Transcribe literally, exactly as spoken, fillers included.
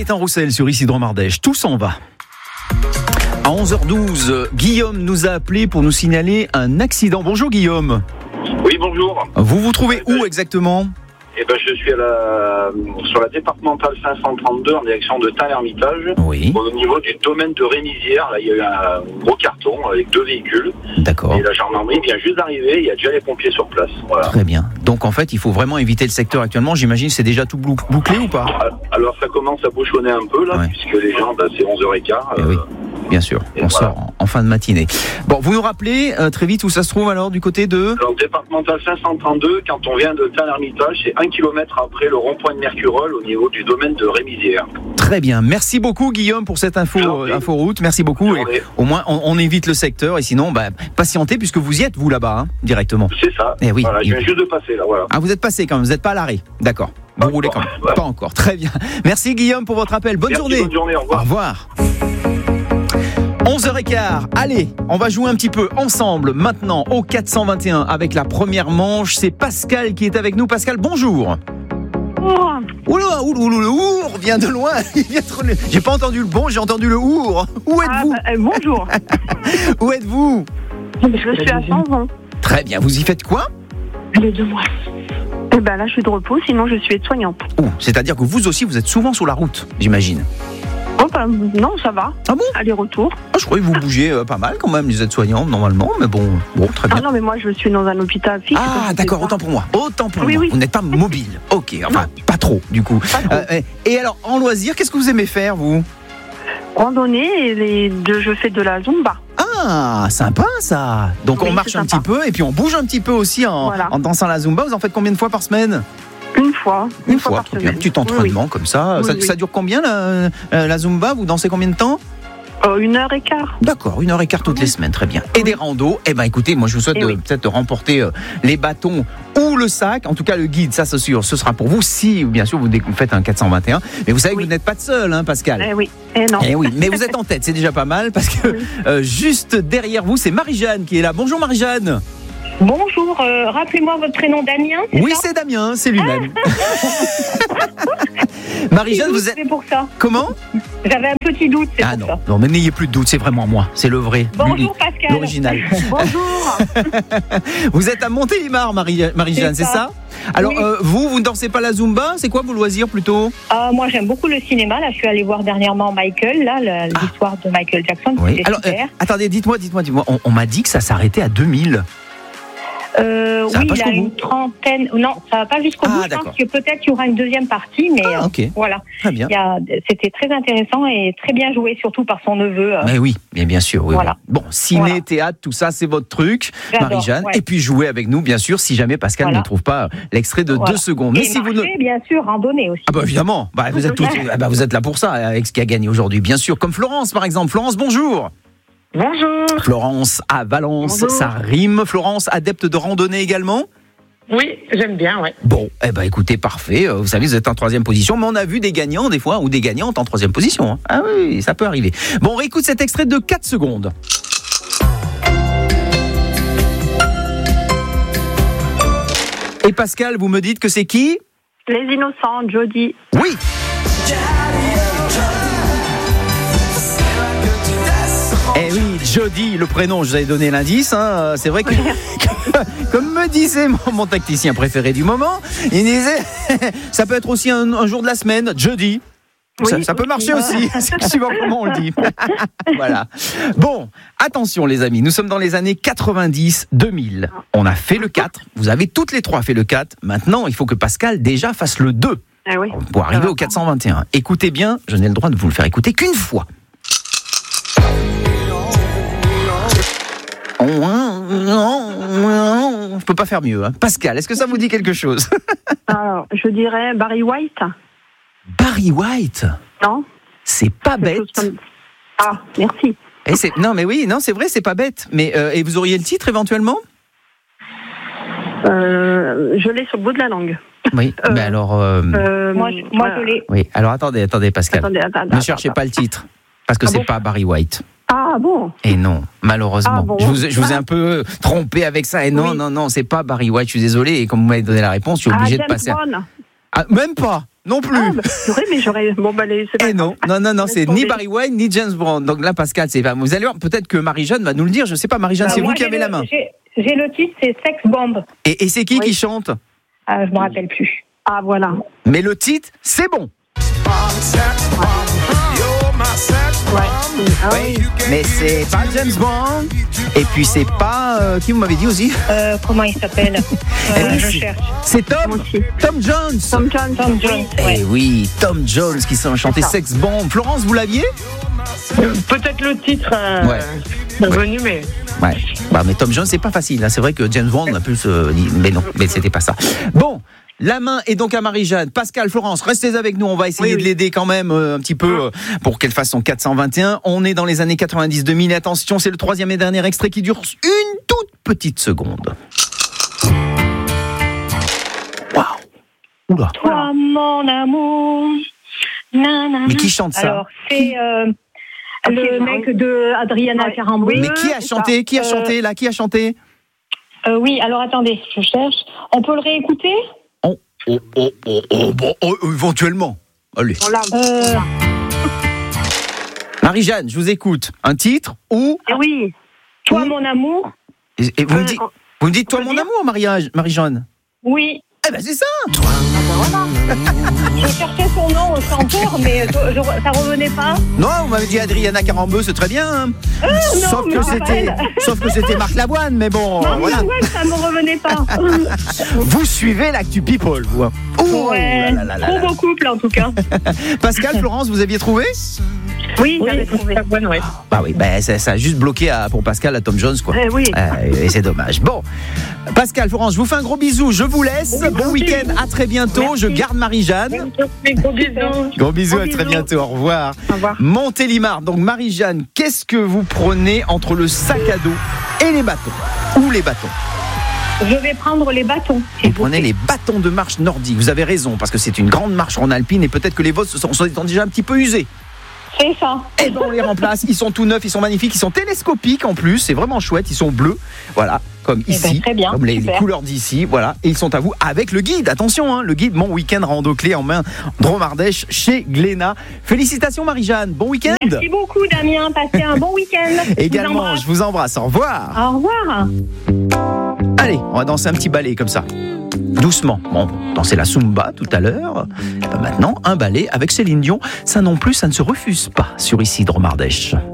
Gaëtan Roussel sur Isidore Ardèche. Tout s'en va. À onze heures douze, Guillaume nous a appelé pour nous signaler un accident. Bonjour Guillaume. Oui, bonjour. Vous vous trouvez où exactement ? Eh ben, je suis à la, sur la départementale cinq cent trente-deux en direction de Tain-l'Hermitage. Oui. Au niveau du domaine de Rémisière, là, il y a eu un gros carton avec deux véhicules. D'accord. Et la gendarmerie vient juste d'arriver, il y a déjà les pompiers sur place. Voilà. Très bien. Donc en fait, il faut vraiment éviter le secteur actuellement. J'imagine que c'est déjà tout blou- bouclé ou pas ? Alors, ça commence à bouchonner un peu, là, Ouais. puisque les gens, bah, c'est onze heures quinze. Eh euh, oui, bien sûr. et On voilà. sort en, en fin de matinée. Bon, vous nous rappelez euh, très vite où ça se trouve alors du côté de... Alors, départementale cinq cent trente-deux, quand on vient de Tain-l'Hermitage, c'est un kilomètre après le rond-point de Mercurol au niveau du domaine de Rémisière. Très bien. Merci beaucoup Guillaume pour cette info, Gentil. euh, inforoute. Merci beaucoup. Et Journée. au moins, on, on évite le secteur. Et sinon, bah, patientez puisque vous y êtes, vous là-bas, hein, directement. C'est ça. Eh oui. Voilà, je viens Il- juste de passer, là, voilà. Ah, vous êtes passé quand même, vous n'êtes pas à l'arrêt. D'accord. Vous Pas roulez quand encore. même. Ouais. Pas encore. Très bien. Merci Guillaume pour votre appel. Bonne Merci, journée. bonne journée, au revoir. Au revoir. onze heures quinze, allez, on va jouer un petit peu ensemble maintenant au quatre cent vingt et un avec la première manche. C'est Pascal qui est avec nous. Pascal, bonjour. Oula, oula, oula, le our vient de loin. Il vient trop- J'ai pas entendu le bon, j'ai entendu le our. Où êtes-vous ? Ah, bah, euh, bonjour, Où êtes-vous ? je suis à Sanzon. Très bien, vous y faites quoi ? Les deux mois. Eh ben là, je suis de repos, sinon je suis aide-soignante. Oh, c'est-à-dire que vous aussi, vous êtes souvent sur la route, j'imagine. Oh, bah, non, ça va. Ah bon ? Aller-retour. Ah, je croyais que vous bougez euh, pas mal quand même, les aides-soignants, normalement, mais bon, bon, très bien. Ah non, mais moi, je suis dans un hôpital fixe. Ah, donc d'accord, c'est autant pour moi. Autant pour Oui, moi. oui. Vous n'êtes pas mobile. Ok, enfin, pas trop, du coup. Pas trop. Euh, et alors, en loisir, qu'est-ce que vous aimez faire, vous ? pas randonnée et les deux, je fais de la Zumba. Ah, sympa ça. Donc Oui, on marche c'est un sympa. petit peu et puis on bouge un petit peu aussi en, Voilà. en dansant la Zumba. Vous en faites combien de fois par semaine ? Une fois. Une, fois, par très semaine. bien. Petit Oui, entraînement comme ça. Oui, ça. oui. Ça dure combien la, euh, la Zumba ? Vous dansez combien de temps ? oui. Euh, une heure et quart. D'accord, une heure et quart toutes les semaines, très bien. Et des randos, eh ben écoutez, moi je vous souhaite Eh de- oui. peut-être de remporter euh, les bâtons ou le sac. En tout cas, le guide, ça c'est sûr, ce sera pour vous si, bien sûr, vous dé- vous faites un quatre cent vingt et un. Mais vous savez que Oui. vous n'êtes pas de seul, hein, Pascal. Eh oui. Eh non. Eh oui, mais vous êtes en tête, c'est déjà pas mal parce que euh, juste derrière vous, c'est Marie-Jeanne qui est là. Bonjour Marie-Jeanne. Bonjour, euh, rappelez-moi votre prénom, Damien. c'est Oui, ça c'est Damien, c'est lui-même. Marie-Jeanne, vous êtes C'est pour ça. comment ? J'avais un petit doute, c'est Ah pour non, ça. non, mais n'ayez plus de doute, c'est vraiment moi, c'est le vrai, Bonjour Pascal. l'original. Bonjour. Vous êtes à Montélimar, Marie- Marie-Jeanne, c'est C'est ça, ça. Alors, Oui. euh, vous, vous ne dansez pas la Zumba ? C'est quoi vos loisirs plutôt ? Ah, moi, j'aime beaucoup le cinéma. Là, je suis allée voir dernièrement Michael, là, le- l'histoire de Michael Jackson. C'était Alors, euh, super. attendez, dites-moi, dites-moi, dites-moi. On, on m'a dit que ça s'arrêtait à deux mille. Euh, ça va oui, pas il a jusqu'au une bout trentaine. Non, ça va pas jusqu'au Ah, bout. Je d'accord. pense que peut-être il y aura une deuxième partie, mais Ah, euh, ok, voilà. très bien. Il y a, c'était très intéressant et très bien joué, surtout par son neveu. euh. Mais oui, bien, bien sûr. Oui, Voilà. oui. Bon, ciné, Voilà. théâtre, tout ça, c'est votre truc, J'adore, Marie-Jeanne. ouais. Et puis jouer avec nous, bien sûr, si jamais Pascal Voilà. ne trouve pas l'extrait de Voilà. deux secondes. Mais Et si vous ne... marcher, bien sûr, randonnée aussi. Ah bah évidemment, bah, vous, êtes tous- ah bah, vous êtes là pour ça, avec ce qui a gagné aujourd'hui, bien sûr. Comme Florence, par exemple. Florence, bonjour. Bonjour. Florence à Valence, Bonjour. ça rime. Florence, adepte de randonnée également ? Oui, j'aime bien, ouais. Bon, eh ben écoutez, parfait. Euh, Vous savez, vous êtes en troisième position, mais on a vu des gagnants des fois, ou des gagnantes en troisième position. hein. Ah oui, ça peut arriver. Bon, on réécoute cet extrait de quatre secondes. Et Pascal, vous me dites que c'est qui ? Les innocents, Jody. Oui. Eh oui, Jody, le prénom, je vous avais donné l'indice. Hein. C'est vrai que, comme me disait mon, mon tacticien préféré du moment, il disait, ça peut être aussi un, un jour de la semaine, Jody. Oui, ça, ça peut marcher aussi, c'est suivant comment on le dit. Voilà. Bon, attention les amis, nous sommes dans les années quatre-vingt-dix deux mille. On a fait le quatre, vous avez toutes les trois fait le quatre. Maintenant, il faut que Pascal déjà fasse le deux Eh oui. pour arriver au quatre cent vingt et un. Écoutez bien, je n'ai le droit de vous le faire écouter qu'une fois. Je peux pas faire mieux. Hein. Pascal, est-ce que ça vous dit quelque chose ? Alors, je dirais Barry White. Barry White, Non c'est pas Quelque chose bête. comme- Ah, merci. Et c'est... Non mais oui, non c'est vrai, c'est pas bête. Mais euh, et vous auriez le titre éventuellement ? Euh, je l'ai sur le bout de la langue. Oui. Euh, mais alors, euh, Euh, Moi, je, moi, je l'ai. oui. Alors attendez, attendez, Pascal. Attendez, attendez, ne attends, cherchez attends. pas le titre, parce que Ah c'est bon pas Barry White. Ah bon. Et non, malheureusement. Ah bon. je, vous, je vous ai un peu trompé avec ça. Et non, Oui. non, non, c'est pas Barry White. Je suis désolé. Et comme vous m'avez donné la réponse, je suis Ah, obligé de James passer. à- Brown. Ah, même pas. Non plus. Ah, bah, c'est vrai, mais j'aurais. Bon, bah, les, c'est pas Eh non, non, non, non, Laisse c'est tomber. ni Barry White ni James Brown. Donc là, Pascal, c'est pas. Vous allez voir, peut-être que Marie-Jeanne va nous le dire. Je sais pas, Marie-Jeanne, Euh, c'est moi, vous qui j'ai avez le- la main. J'ai, j'ai le titre, c'est Sex Bomb. Et, et c'est qui Oui. qui chante? Ah, je me rappelle plus. Ah, voilà. Mais le titre, c'est bon. Ouais. Ah, Oui, mais c'est pas James Bond. Et puis c'est pas euh, qui vous m'avez dit aussi. Euh, comment il s'appelle Eh euh, ben, Je c'est- cherche. C'est Tom, Moi aussi. Tom Jones. Tom Jones. Tom Jones. Eh Ouais. oui, Tom Jones qui s'est chanté C'est ça. Sex Bomb. Florence, vous l'aviez? Peut-être le titre euh, Ouais. est revenu, mais Ouais. Bah, mais Tom Jones, c'est pas facile. Hein. C'est vrai que James Bond a plus. Euh, mais non, mais c'était pas ça. Bon. La main est donc à Marie-Jeanne. Pascal, Florence, restez avec nous. On va essayer Oui, de oui. l'aider quand même euh, un petit peu euh, pour qu'elle fasse son quatre cent vingt et un. On est dans les années quatre-vingt-dix deux mille. Attention, c'est le troisième et dernier extrait qui dure une toute petite seconde. Waouh. Oula. Toi, mon amour. Nanana. Mais qui chante ça? Alors, c'est euh, Ok, le bah, mec oui. de Adriana Ouais. Carambeu. Oui. Mais qui a c'est chanté? Qui a Euh, chanté là? Qui a chanté? Euh, oui, alors attendez, je cherche. On peut le réécouter Oh, oh, oh, oh, oh, bon, oh, éventuellement. Allez. On l'a. euh, Marie-Jeanne, je vous écoute. Un titre ou Eh oui. Toi, Oui. mon amour. et, et vous, me Euh, dites, on- vous me dites toi peut mon dire amour, Marie- Marie-Jeanne. Oui. Eh ben c'est ça. Je cherchais son nom au chanteur, mais je- je- ça revenait pas. Non, vous m'avez dit Adriana Carambeu, c'est très bien. hein. sauf, mais que c'est pas c'était, elle. sauf que c'était Marc Lavoine, mais bon, Non, euh, voilà. mais ouais, ça me revenait pas. Vous suivez l'actu people, vous. hein. Ouh, Ouais, là, là, là, trop là. beau couple en tout cas. Pascal, Florence, vous aviez trouvé? Oui, oui, j'avais trouvé. c'est bonne, ouais. Bah oui, bah, ça, ça a juste bloqué à- pour Pascal à Tom Jones, quoi. Eh oui. Euh, et c'est dommage. Bon, Pascal, Florence, je vous fais un gros bisou. Je vous laisse. Oui, Bon merci. week-end. À très bientôt. Merci. Je garde Marie-Jeanne. Gros bisous. Gros bisous. Gros À très bisous. bientôt. Au revoir. Au revoir. Montélimar. Donc Marie-Jeanne, qu'est-ce que vous prenez entre le sac à dos et les bâtons? Ou les bâtons? Je vais prendre les bâtons. Vous prenez les bâtons de marche nordique. Vous avez raison, parce que c'est une grande marche en alpine et peut-être que les vôtres sont, sont déjà un petit peu usés. C'est ça. Et ben on les remplace. Ils sont tout neufs, ils sont magnifiques, ils sont télescopiques en plus. C'est vraiment chouette. Ils sont bleus, voilà, comme Eh ben, ici, très bien, comme les, les super. couleurs d'ici, voilà. Et ils sont à vous avec le guide. Attention, hein, le guide Mon Week-end Rando Clé en main, Dromardèche chez Glénat. Félicitations Marie-Jeanne. Bon week-end. Merci beaucoup Damien. Passez un bon week-end. Je vous Également, embrasse. je vous embrasse. Au revoir. Au revoir. Allez, on va danser un petit ballet comme ça. Doucement. Bon, danser la Zumba tout à l'heure. Et ben maintenant, un ballet avec Céline Dion. Ça non plus, ça ne se refuse pas sur ici Dromardèche.